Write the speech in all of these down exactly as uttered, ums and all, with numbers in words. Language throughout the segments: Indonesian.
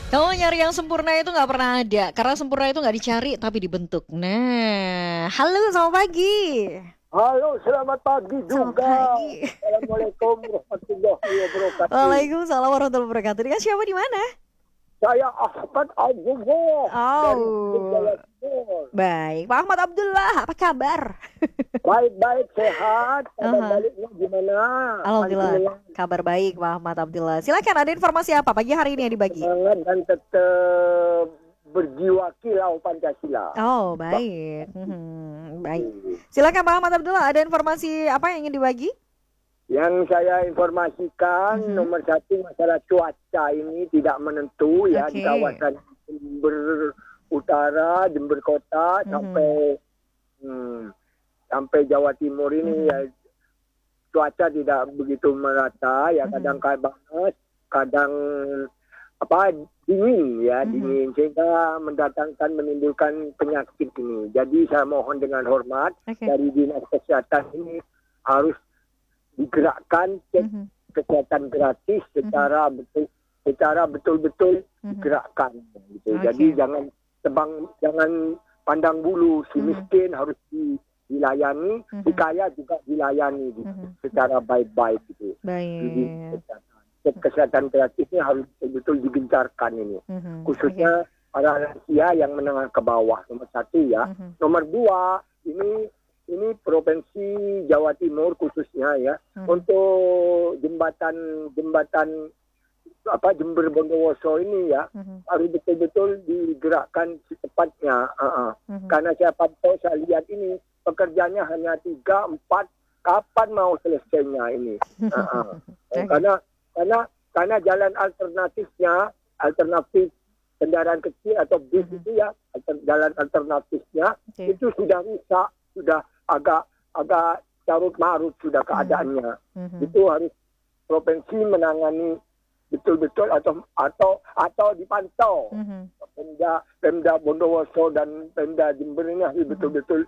Kalau nyari yang sempurna itu nggak pernah ada, karena sempurna itu nggak dicari tapi dibentuk. Nah, halo, selamat pagi. Halo, selamat pagi Selamat juga. pagi. Assalamualaikum warahmatullahi wabarakatuh. Waalaikumsalam warahmatullahi wabarakatuh. Dengan siapa di mana? Saya Ahmad Abdullah dari Bukit Jaya Oh, Timur. baik. Pak Ahmad Abdullah, apa kabar? Baik-baik, sehat. Kabar Aha. baliknya gimana? Alhamdulillah, Alhamdulillah. kabar baik Pak Ahmad Abdullah. Silakan, ada informasi apa pagi hari ini yang dibagi? Semangat dan tetap berjiwa kilau Pancasila. Oh, Bak- baik. Mhm, baik. Silakan Pak Ahmad Abdullah, ada informasi apa yang ingin dibagi? Yang saya informasikan Mhm. nomor satu masalah cuaca ini tidak menentu ya di Oke. kawasan Jember Utara, Jember Kota Mhm. sampai hmm, sampai Jawa Timur ini Mhm. ya cuaca tidak begitu merata ya, Mhm. kadang panas, kadang apa dingin ya, Mhm. dingin sehingga mendatangkan menimbulkan penyakit ini. Jadi saya mohon dengan hormat Oke. dari Dinas Kesehatan ini harus digerakkan cek Mhm. kesehatan gratis secara betul secara betul-betul Mhm. digerakkan gitu. Oke. Jadi jangan tebang jangan pandang bulu, si Mhm. miskin harus di, dilayani, Mhm. si kaya juga dilayani gitu, Mhm. secara baik-baik gitu. Jadi Baik. kesehatan, cek kesehatan gratisnya harus betul-betul digencarkan ini. Mhm. Oke. Khususnya para lansia yang menengah ke bawah, nomor satu ya. Mhm. Nomor dua, ini ini provinsi Jawa Timur khususnya ya, Mhm. untuk jembatan jembatan apa Jember Bondowoso ini ya Mhm. harus betul-betul digerakkan secepatnya. Uh-uh. Mhm. Karena saya pantau, saya lihat ini pekerjaannya hanya tiga empat, kapan mau selesainya ini? Uh-uh. Oke. Karena karena karena jalan alternatifnya, alternatif kendaraan kecil atau bis Mhm. itu ya, alter- jalan alternatifnya Oke. itu sudah rusak, sudah agak agak carut marut sudah keadaannya. Mhm. Itu harus provinsi menangani betul-betul atau atau atau dipantau. Mhm. Pemda Pemda Bondowoso dan Pemda Jember ini harus Mhm. betul-betul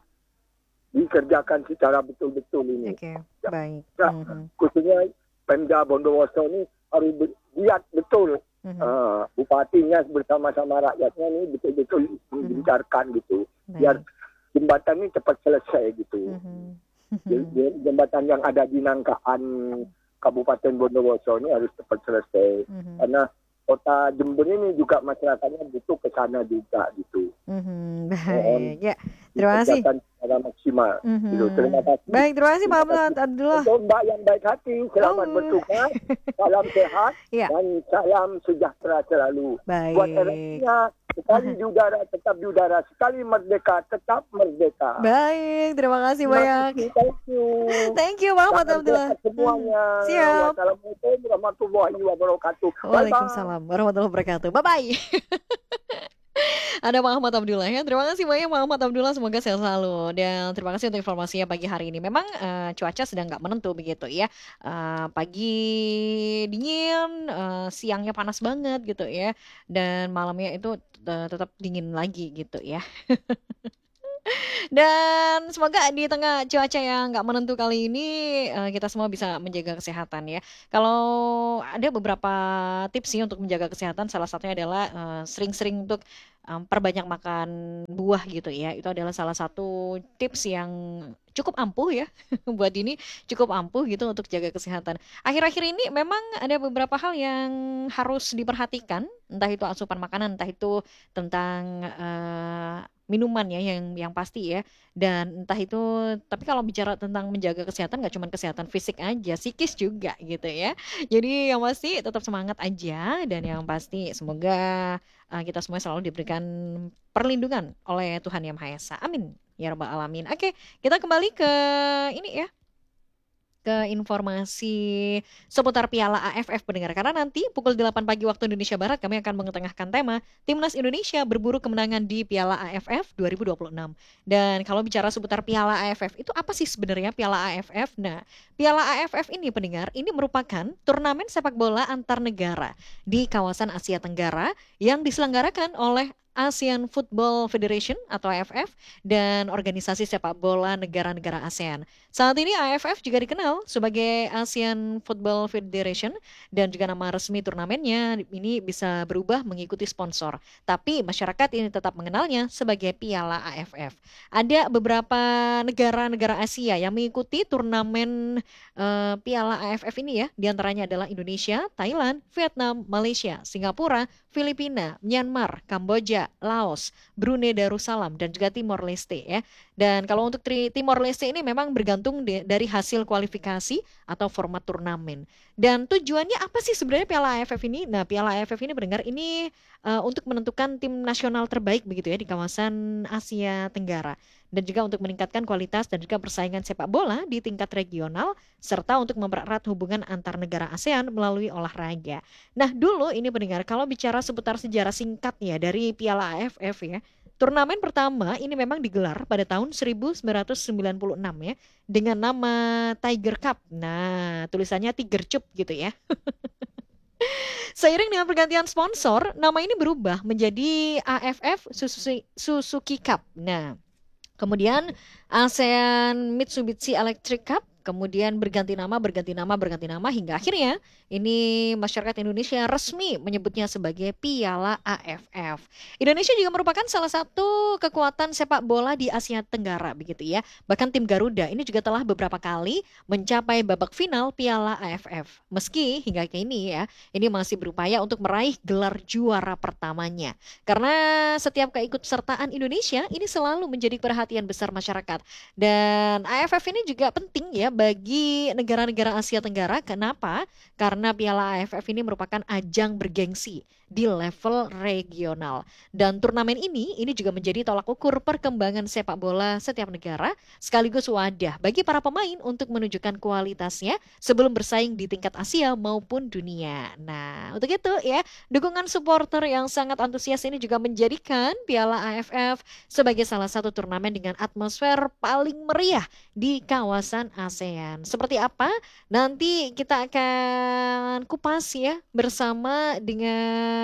dikerjakan secara betul-betul ini. Oke, Ya, baik. ya, Mhm. khususnya Pemda Bondowoso ini harus be- lihat betul Mhm. uh, bupatinya bersama-sama rakyatnya ini betul-betul menggencarkan gitu, biar Baik. jembatan ini cepat selesai gitu. Mhm. J- j- Jembatan yang ada di Nangkaan Kabupaten Bondowoso ini harus cepat selesai. Mhm. Karena kota Jember ini juga masyarakatnya butuh ke sana juga gitu. Mhm. Mohon Baik. Ya, terima kasih. dikerjakan secara maksimal. Gitu. Terima Mhm. kasih. Baik, terima kasih Pak Terima Ahmad kasih. Abdullah. Untuk Mbak yang baik hati, selamat Oh. bertugas, salam sehat, Ya, dan salam sejahtera selalu. Buat baik. eranya, sekali di udara tetap di udara, sekali merdeka tetap merdeka. Baik, terima kasih Terima banyak. kasih, thank you. Thank you Pak Ahmad Salam Abdullah. sehat Mhm. semuanya. Siap. Wassalamualaikum warahmatullahi wabarakatuh. Bye-bye. Waalaikumsalam warahmatullahi wabarakatuh. Bye bye. Ada Pak Ahmad Abdullah ya. Terima kasih banyak Pak Ahmad Abdullah. Semoga sehat selalu. Dan terima kasih untuk informasinya pagi hari ini. Memang eh, cuaca sedang nggak menentu begitu ya. Eh, pagi dingin, eh, siangnya panas banget gitu ya. Dan malamnya itu eh, tetap dingin lagi gitu ya. Dan semoga di tengah cuaca yang nggak menentu kali ini eh, kita semua bisa menjaga kesehatan ya. Kalau ada beberapa tips sih untuk menjaga kesehatan, salah satunya adalah eh, sering-sering untuk em, perbanyak makan buah gitu ya. Itu adalah salah satu tips yang cukup ampuh ya buat ini cukup ampuh gitu untuk jaga kesehatan. Akhir-akhir ini memang ada beberapa hal yang harus diperhatikan, entah itu asupan makanan, entah itu tentang eh, minuman ya yang yang pasti ya. Dan entah itu, tapi kalau bicara tentang menjaga kesehatan nggak cuma kesehatan fisik aja, psikis juga gitu ya. Jadi yang pasti tetap semangat aja dan yang pasti semoga uh, kita semua selalu diberikan perlindungan oleh Tuhan Yang Maha Esa. Amin. Ya Rabbal Alamin. Oke, kita kembali ke ini ya, ke informasi seputar Piala A F F pendengar. Karena nanti pukul delapan pagi waktu Indonesia Barat kami akan mengetengahkan tema Timnas Indonesia berburu kemenangan di Piala A F F dua ribu dua puluh enam. Dan kalau bicara seputar Piala A F F, itu apa sih sebenarnya Piala A F F? Nah, Piala A F F ini pendengar, ini merupakan turnamen sepak bola antar negara di kawasan Asia Tenggara yang diselenggarakan oleh ASEAN Football Federation atau A F F dan Organisasi Sepak Bola Negara-Negara ASEAN. Saat ini A F F juga dikenal sebagai ASEAN Football Federation dan juga nama resmi turnamennya ini bisa berubah mengikuti sponsor. Tapi masyarakat ini tetap mengenalnya sebagai Piala A F F. Ada beberapa negara-negara Asia yang mengikuti turnamen uh, Piala A F F ini ya. Di antaranya adalah Indonesia, Thailand, Vietnam, Malaysia, Singapura, Filipina, Myanmar, Kamboja, Laos, Brunei Darussalam, dan juga Timor Leste ya. Dan kalau untuk Timor Leste ini memang bergantung de- dari hasil kualifikasi atau format turnamen. Dan tujuannya apa sih sebenarnya Piala A F F ini? Nah, Piala A F F ini berdengar ini uh, untuk menentukan tim nasional terbaik begitu ya di kawasan Asia Tenggara. Dan juga untuk meningkatkan kualitas dan juga persaingan sepak bola di tingkat regional, serta untuk mempererat hubungan antar negara ASEAN melalui olahraga. Nah, dulu ini pendengar, kalau bicara seputar sejarah singkat ya dari Piala A F F ya, turnamen pertama ini memang digelar pada tahun seribu sembilan ratus sembilan puluh enam ya, dengan nama Tiger Cup. Nah, tulisannya Tiger Cup gitu ya. Seiring dengan pergantian sponsor, nama ini berubah menjadi A F F Suzuki, Suzuki Cup. Nah, kemudian ASEAN Mitsubishi Electric Cup, kemudian berganti nama, berganti nama, berganti nama, hingga akhirnya ini masyarakat Indonesia resmi menyebutnya sebagai Piala A F F. Indonesia juga merupakan salah satu kekuatan sepak bola di Asia Tenggara begitu ya. Bahkan tim Garuda ini juga telah beberapa kali mencapai babak final Piala A F F. Meski hingga kini ya, ini masih berupaya untuk meraih gelar juara pertamanya. Karena setiap keikutsertaan Indonesia ini selalu menjadi perhatian besar masyarakat. Dan A F F ini juga penting ya bagi negara-negara Asia Tenggara. Kenapa? Karena Piala A F F ini merupakan ajang bergengsi di level regional. Dan turnamen ini ini juga menjadi tolak ukur perkembangan sepak bola setiap negara, sekaligus wadah bagi para pemain untuk menunjukkan kualitasnya sebelum bersaing di tingkat Asia maupun dunia. Nah, untuk itu ya, dukungan supporter yang sangat antusias ini juga menjadikan Piala A F F sebagai salah satu turnamen dengan atmosfer paling meriah di kawasan ASEAN. Seperti apa? Nanti kita akan kupas ya bersama dengan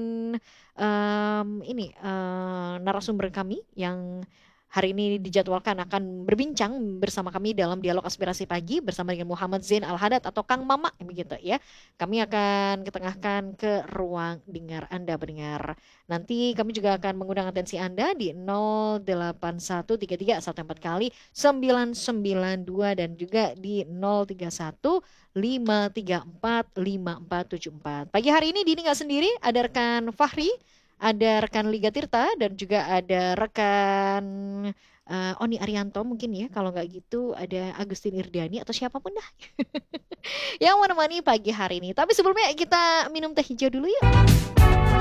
um, ini uh, narasumber kami yang hari ini dijadwalkan akan berbincang bersama kami dalam dialog aspirasi pagi bersama dengan Muhammad Zain Al-Hadad atau Kang Mama begitu ya. Kami akan ketengahkan ke ruang dengar Anda pendengar. Nanti kami juga akan mengundang atensi Anda di nol delapan satu tiga tiga satu empat kali sembilan sembilan dua dan juga di nol tiga satu lima tiga empat lima empat tujuh empat. Pagi hari ini Dini nggak sendiri, ada rekan Fahri, ada rekan Liga Tirta dan juga ada rekan uh, Oni Arianto mungkin ya. Kalau nggak gitu ada Agustin Irdiani atau siapapun dah yang menemani pagi hari ini. Tapi sebelumnya kita minum teh hijau dulu yuk.